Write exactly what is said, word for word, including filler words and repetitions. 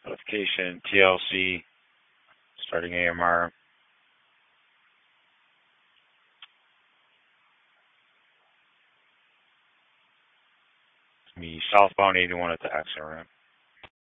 Notification, T L C, starting A M R. Me southbound eighty-one at the exit ramp.